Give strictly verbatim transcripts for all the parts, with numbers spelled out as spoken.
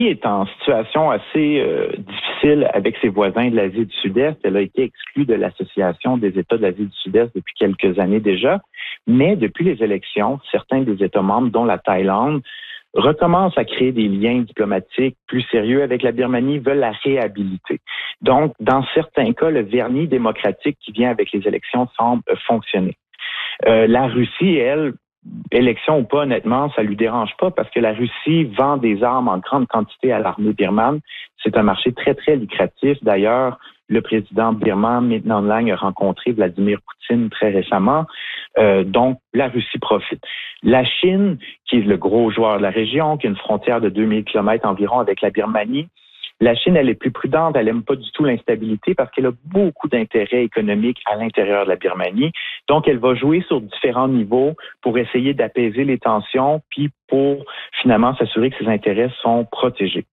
est en situation assez euh, difficile avec ses voisins de l'Asie du Sud-Est. Elle a été exclue de l'Association des États de l'Asie du Sud-Est depuis quelques années déjà. Mais depuis les élections, certains des États membres, dont la Thaïlande, recommencent à créer des liens diplomatiques plus sérieux avec la Birmanie, veulent la réhabiliter. Donc, dans certains cas, le vernis démocratique qui vient avec les élections semble fonctionner. Euh, la Russie, elle, élection ou pas, honnêtement, ça lui dérange pas parce que la Russie vend des armes en grande quantité à l'armée birmane. C'est un marché très, très lucratif. D'ailleurs, le président birman, Min Aung Hlaing, a rencontré Vladimir Poutine très récemment. Euh, donc, la Russie profite. La Chine, qui est le gros joueur de la région, qui a une frontière de deux mille kilomètres environ avec la Birmanie, la Chine, elle est plus prudente, elle n'aime pas du tout l'instabilité parce qu'elle a beaucoup d'intérêts économiques à l'intérieur de la Birmanie. Donc, elle va jouer sur différents niveaux pour essayer d'apaiser les tensions, puis pour finalement s'assurer que ses intérêts sont protégés.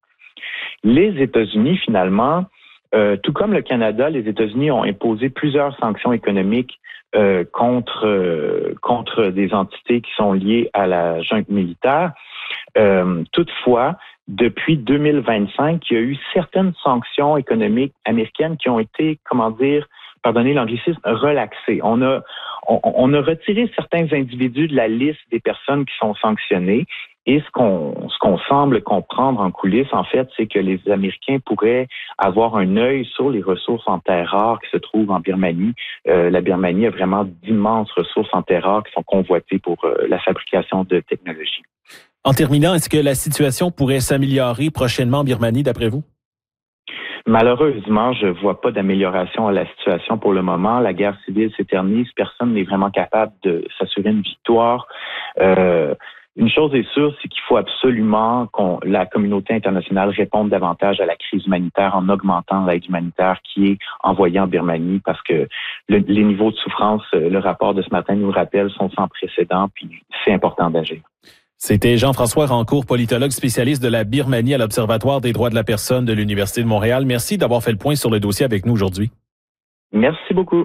Les États-Unis, finalement, euh, tout comme le Canada, les États-Unis ont imposé plusieurs sanctions économiques euh, contre euh, contre des entités qui sont liées à la junte militaire. Euh, toutefois, depuis deux mille vingt-cinq, il y a eu certaines sanctions économiques américaines qui ont été, comment dire, pardonnez l'anglicisme, relaxées. On a, on, on a retiré certains individus de la liste des personnes qui sont sanctionnées. Et ce qu'on, ce qu'on semble comprendre en coulisses, en fait, c'est que les Américains pourraient avoir un œil sur les ressources en terres rares qui se trouvent en Birmanie. Euh, la Birmanie a vraiment d'immenses ressources en terres rares qui sont convoitées pour euh, la fabrication de technologies. En terminant, est-ce que la situation pourrait s'améliorer prochainement en Birmanie, d'après vous? Malheureusement, je vois pas d'amélioration à la situation pour le moment. La guerre civile s'éternise. Personne n'est vraiment capable de s'assurer une victoire. Euh, Une chose est sûre, c'est qu'il faut absolument que la communauté internationale réponde davantage à la crise humanitaire en augmentant l'aide humanitaire qui est envoyée en Birmanie parce que le, les niveaux de souffrance, le rapport de ce matin nous rappelle, sont sans précédent, puis c'est important d'agir. C'était Jean-François Rancourt, politologue spécialiste de la Birmanie à l'Observatoire des droits de la personne de l'Université de Montréal. Merci d'avoir fait le point sur le dossier avec nous aujourd'hui. Merci beaucoup.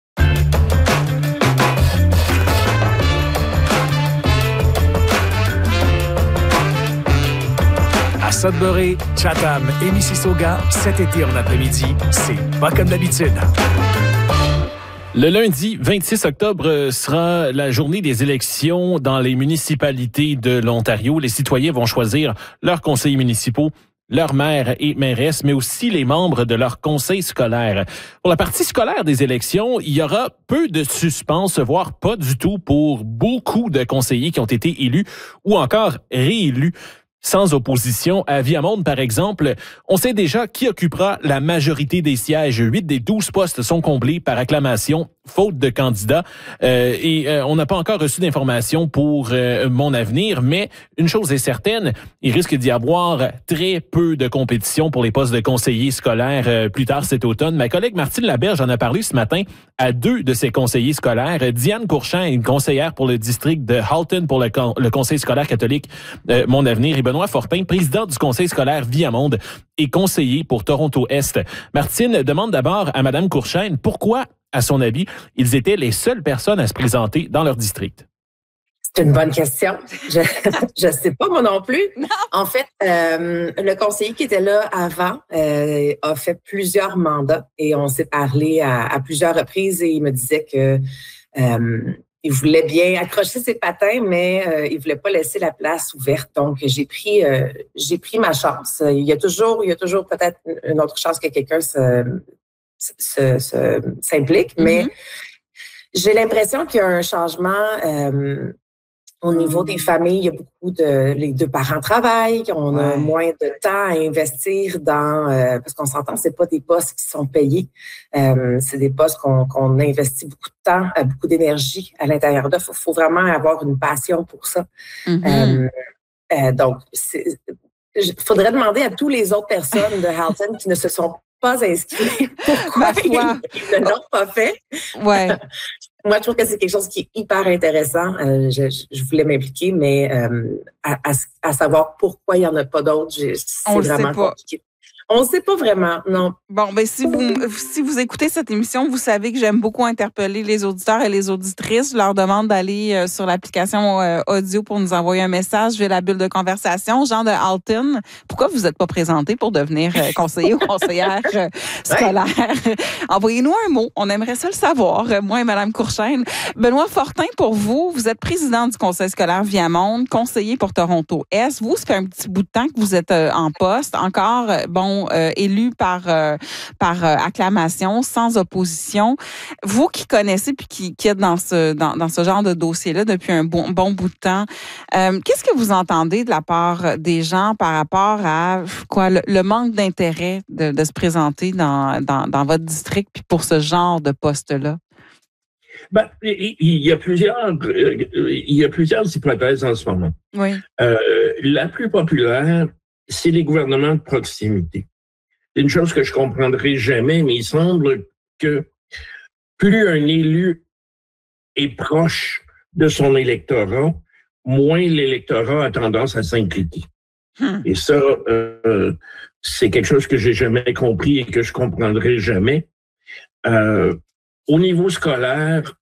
À Sudbury, Chatham et Mississauga, cet été en après-midi, c'est pas comme d'habitude. Le lundi vingt-six octobre sera la journée des élections dans les municipalités de l'Ontario. Les citoyens vont choisir leurs conseillers municipaux, leurs maires et mairesses, mais aussi les membres de leur conseil scolaire. Pour la partie scolaire des élections, il y aura peu de suspense, voire pas du tout pour beaucoup de conseillers qui ont été élus ou encore réélus. Sans opposition à Viamonde, par exemple, on sait déjà qui occupera la majorité des sièges. Huit des douze postes sont comblés par acclamation, faute de candidats. Euh, et euh, on n'a pas encore reçu d'informations pour euh, mon avenir, mais une chose est certaine, il risque d'y avoir très peu de compétition pour les postes de conseillers scolaires euh, plus tard cet automne. Ma collègue Martine Laberge en a parlé ce matin à deux de ses conseillers scolaires. Diane Courchamp, une conseillère pour le district de Halton pour le, con- le conseil scolaire catholique euh, Mon Avenir, et Benoît Fortin, président du conseil scolaire Viamonde et conseiller pour Toronto-Est. Martine demande d'abord à Mme Courchamp pourquoi, à son avis, ils étaient les seules personnes à se présenter dans leur district. C'est une bonne question. Je je sais pas moi non plus. Non. En fait, euh, le conseiller qui était là avant euh, a fait plusieurs mandats et on s'est parlé à, à plusieurs reprises et il me disait que euh, il voulait bien accrocher ses patins, mais euh, il voulait pas laisser la place ouverte. Donc j'ai pris euh, j'ai pris ma chance. Il y a toujours il y a toujours peut-être une autre chance que quelqu'un se, se, se s'implique, mm-hmm. mais j'ai l'impression qu'il y a un changement. Euh, Au niveau des familles, il y a beaucoup de... Les deux parents travaillent, on ouais. a moins de temps à investir dans... Euh, parce qu'on s'entend, c'est pas des postes qui sont payés. Euh, c'est des postes qu'on, qu'on investit beaucoup de temps, beaucoup d'énergie à l'intérieur d'eux. Il faut, faut vraiment avoir une passion pour ça. Mm-hmm. Euh, euh, donc, il faudrait demander à toutes les autres personnes de Halton qui ne se sont pas inscrites pourquoi ils, ils ne l'ont pas fait. Ouais. Moi, je trouve que c'est quelque chose qui est hyper intéressant. Euh, je, je voulais m'impliquer, mais euh, à, à, à savoir pourquoi il n'y en a pas d'autres, je, c'est on vraiment le sait pas. compliqué. On ne sait pas vraiment, non. Bon, ben si vous si vous écoutez cette émission, vous savez que j'aime beaucoup interpeller les auditeurs et les auditrices. Je leur demande d'aller euh, sur l'application euh, audio pour nous envoyer un message via la bulle de conversation. Jean de Alton, pourquoi vous n'êtes pas présenté pour devenir euh, conseiller ou conseillère euh, scolaire? Ouais. Envoyez-nous un mot. On aimerait ça le savoir, moi et Mme Courchaine. Benoît Fortin, pour vous, vous êtes président du Conseil scolaire Viamonde, conseiller pour Toronto-Est. Vous, ça fait un petit bout de temps que vous êtes euh, en poste. Encore, euh, bon, Euh, élu par euh, par euh, acclamation, sans opposition. Vous qui connaissez puis qui, qui êtes dans ce dans, dans ce genre de dossier-là depuis un bon, bon bout de temps, euh, qu'est-ce que vous entendez de la part des gens par rapport à quoi le, le manque d'intérêt de, de se présenter dans, dans dans votre district puis pour ce genre de poste-là? Ben, il y a plusieurs il y a plusieurs hypothèses en ce moment. Oui. Euh, la plus populaire, c'est les gouvernements de proximité. C'est une chose que je comprendrai jamais, mais il semble que plus un élu est proche de son électorat, moins l'électorat a tendance à s'impliquer. Hmm. Et ça, euh, c'est quelque chose que j'ai jamais compris et que je comprendrai jamais. Euh, au niveau scolaire,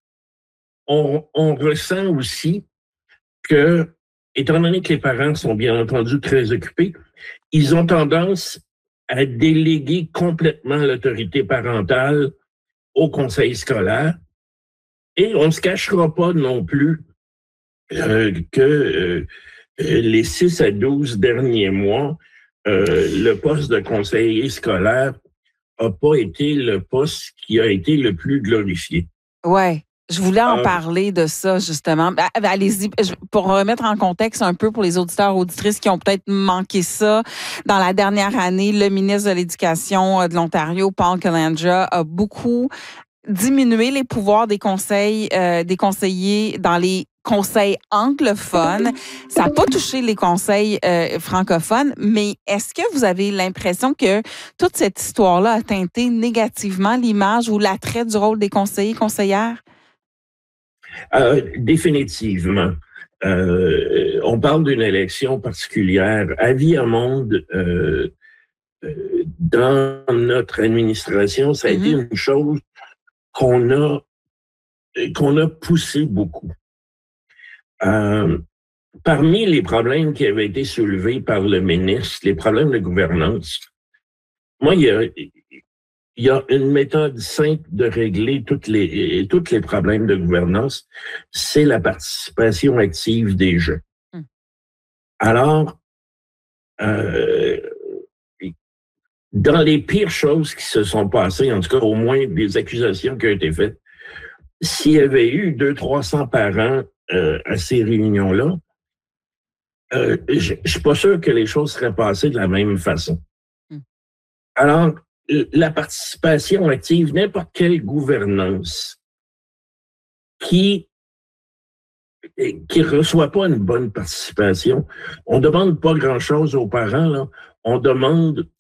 on, on ressent aussi que, étant donné que les parents sont bien entendu très occupés, ils ont tendance à déléguer complètement l'autorité parentale au conseil scolaire. Et on ne se cachera pas non plus euh, que euh, les six à douze derniers mois, euh, le poste de conseiller scolaire n'a pas été le poste qui a été le plus glorifié. Ouais. Je voulais en euh, parler de ça, justement. Allez-y, pour remettre en contexte un peu pour les auditeurs et auditrices qui ont peut-être manqué ça. Dans la dernière année, le ministre de l'Éducation de l'Ontario, Paul Calandra, a beaucoup diminué les pouvoirs des conseils, euh, des conseillers dans les conseils anglophones. Ça n'a pas touché les conseils euh, francophones, mais est-ce que vous avez l'impression que toute cette histoire-là a teinté négativement l'image ou l'attrait du rôle des conseillers et conseillères? Euh, définitivement. Euh, on parle d'une élection particulière. À Viamonde, euh, euh, dans notre administration, ça a mm-hmm. été une chose qu'on a qu'on a poussé beaucoup. Euh, parmi les problèmes qui avaient été soulevés par le ministre, les problèmes de gouvernance, moi, il y a Il y a une méthode simple de régler toutes les, tous les problèmes de gouvernance, c'est la participation active des jeunes. Hum. Alors, euh, dans les pires choses qui se sont passées, en tout cas au moins des accusations qui ont été faites, s'il y avait eu deux cents, trois cents parents euh, à ces réunions-là, euh, je ne suis pas sûr que les choses seraient passées de la même façon. Hum. Alors, la participation active, n'importe quelle gouvernance qui qui reçoit pas une bonne participation, on demande pas grand-chose aux parents, là. On demande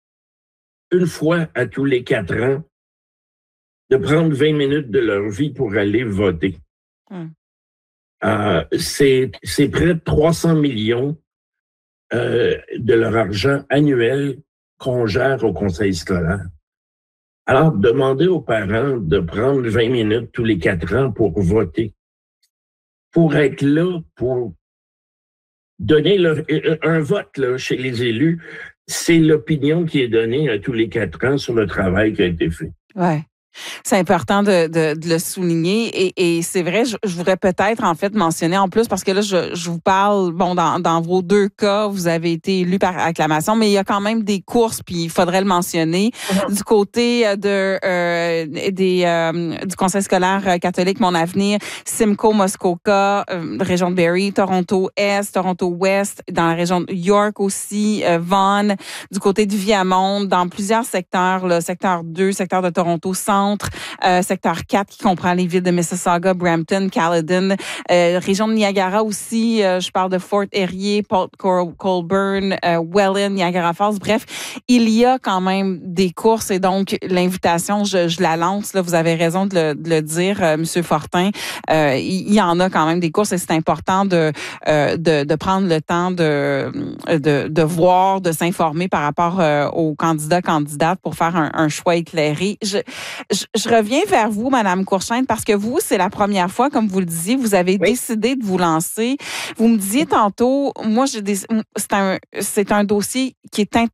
une fois à tous les quatre ans de prendre vingt minutes de leur vie pour aller voter. Hum. Euh, c'est, c'est près de trois cents millions euh, de leur argent annuel qu'on gère au conseil scolaire. Alors, demandez aux parents de prendre vingt minutes tous les quatre ans pour voter, pour être là, pour donner leur, un vote là, chez les élus, c'est l'opinion qui est donnée à tous les quatre ans sur le travail qui a été fait. Ouais. C'est important de, de, de le souligner et, et c'est vrai, je, je voudrais peut-être en fait mentionner en plus parce que là, je, je vous parle, bon, dans, dans vos deux cas, vous avez été élu par acclamation, mais il y a quand même des courses, puis il faudrait le mentionner. Mm-hmm. Du côté de euh, des euh, du Conseil scolaire catholique Mon Avenir, Simcoe, Muskoka, euh, région de Barrie, Toronto-Est, Toronto-Ouest, dans la région de York aussi, euh, Vaughan, du côté du Viamonde, dans plusieurs secteurs, le secteur deux, secteur de Toronto-Centre, centre, euh, secteur quatre qui comprend les villes de Mississauga, Brampton, Caledon, euh, région de Niagara aussi, euh, je parle de Fort Erie, Port Colborne, euh, Welland, Niagara Falls. Bref, il y a quand même des courses et donc l'invitation, je, je la lance. Là, vous avez raison de le, de le dire, euh, Monsieur Fortin. Euh, il y en a quand même des courses et c'est important de, euh, de, de prendre le temps de, de, de voir, de s'informer par rapport euh, aux candidats, candidates pour faire un, un choix éclairé. Je, je, je reviens vers vous, Madame Courchaine, parce que vous, c'est la première fois, comme vous le disiez, vous avez oui. décidé de vous lancer. Vous me disiez tantôt, moi, j'ai des, c'est un, c'est un dossier qui est in,